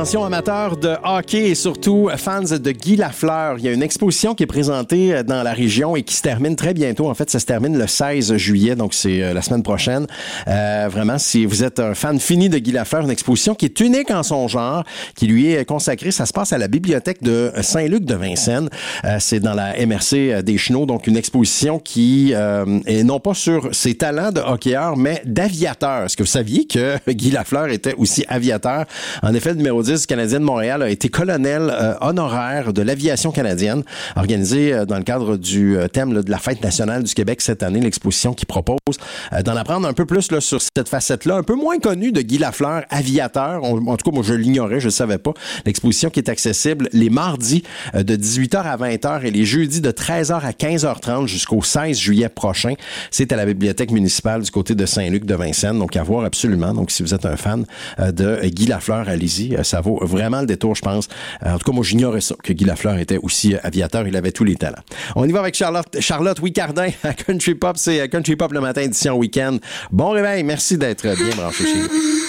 Attention amateurs de hockey et surtout fans de Guy Lafleur. Il y a une exposition qui est présentée dans la région et qui se termine très bientôt. En fait, ça se termine le 16 juillet, donc c'est la semaine prochaine. Vraiment, si vous êtes un fan fini de Guy Lafleur, une exposition qui est unique en son genre, qui lui est consacrée. Ça se passe à la bibliothèque de Saint-Luc de Vincennes. C'est dans la MRC des Chenaux, donc une exposition qui est non pas sur ses talents de hockeyeur, mais d'aviateur. Est-ce que vous saviez que Guy Lafleur était aussi aviateur? En effet, le numéro 10 du Canadien de Montréal a été colonel honoraire de l'aviation canadienne, organisé dans le cadre du thème là, de la Fête nationale du Québec cette année, l'exposition qui propose d'en apprendre un peu plus là, sur cette facette-là, un peu moins connue de Guy Lafleur, aviateur. En tout cas, moi, je l'ignorais, je ne savais pas. L'exposition qui est accessible les mardis de 18h à 20h et les jeudis de 13h à 15h30 jusqu'au 16 juillet prochain. C'est à la bibliothèque municipale du côté de Saint-Luc de Vincennes, donc à voir absolument. Donc, si vous êtes un fan de Guy Lafleur, allez-y. Ça vaut vraiment le détour, je pense. En tout cas, moi, j'ignorais ça, que Guy Lafleur était aussi aviateur. Il avait tous les talents. On y va avec Charlotte Wicardin à Country Pop. C'est Country Pop le matin, édition week-end. Bon réveil. Merci d'être bien branché chez nous.